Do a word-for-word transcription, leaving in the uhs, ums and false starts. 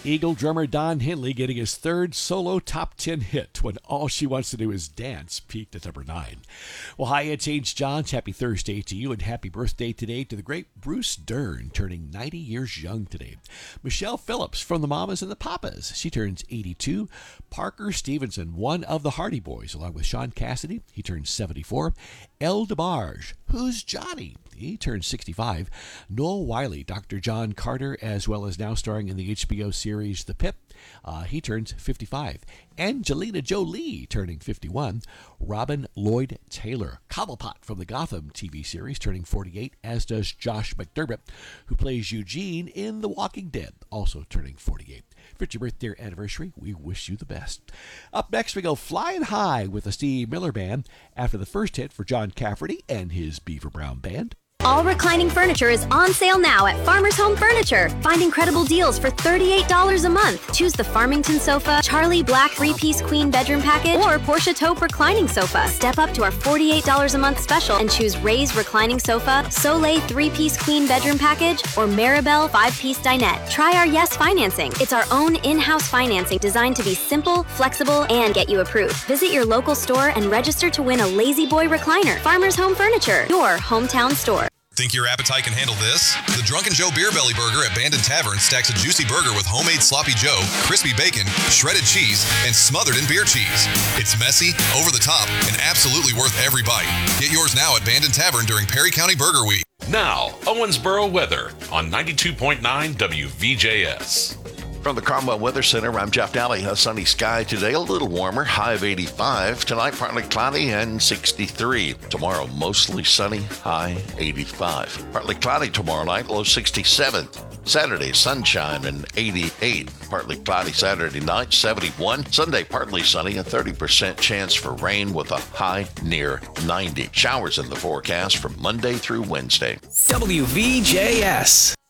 Eagle drummer Don Henley getting his third solo top ten hit when All She Wants to Do Is Dance peaked at number nine. Well, hi, it's James Johns. Happy Thursday to you and happy birthday today to the great Bruce Dern, turning ninety years young today. Michelle Phillips from the Mamas and the Papas, she turns eighty-two. Parker Stevenson, one of the Hardy Boys, along with Sean Cassidy, he turns seventy-four. El DeBarge, who's Johnny? He turns sixty-five. Noel Wiley, Doctor John Carter, as well as now starring in the H B O series The Pip, uh, he turns fifty-five. Angelina Jolie turning fifty-one. Robin Lloyd Taylor, Cobblepot from the Gotham T V series, turning forty-eight, as does Josh McDermott, who plays Eugene in The Walking Dead, also turning forty-eight. For your birthday anniversary, we wish you the best. Up next, we go flying high with the Steve Miller Band after the first hit for John Cafferty and his Beaver Brown Band. All reclining furniture is on sale now at Farmers Home Furniture. Find incredible deals for thirty-eight dollars a month. Choose the Farmington Sofa, Charlie Black three-piece queen bedroom package, or Portia Taupe reclining sofa. Step up to our forty-eight dollars a month special and choose Ray's reclining sofa, Soleil three-piece queen bedroom package, or Maribel five-piece dinette. Try our Yes Financing. It's our own in-house financing designed to be simple, flexible, and get you approved. Visit your local store and register to win a Lazy Boy recliner. Farmers Home Furniture, your hometown store. Think your appetite can handle this? The Drunken Joe Beer Belly Burger at Bandon Tavern stacks a juicy burger with homemade sloppy joe, crispy bacon, shredded cheese, and smothered in beer cheese. It's messy, over the top, and absolutely worth every bite. Get yours now at Bandon Tavern during Perry County Burger Week. Now, Owensboro weather on ninety-two point nine W V J S. From the Cromwell Weather Center, I'm Jeff Daly. A sunny sky today, a little warmer, high of eighty-five. Tonight, partly cloudy and sixty-three. Tomorrow, mostly sunny, high eighty-five. Partly cloudy tomorrow night, low sixty-seven. Saturday, sunshine and eighty-eight. Partly cloudy Saturday night, seventy-one. Sunday, partly sunny, a thirty percent chance for rain with a high near ninety. Showers in the forecast from Monday through Wednesday. W V J S.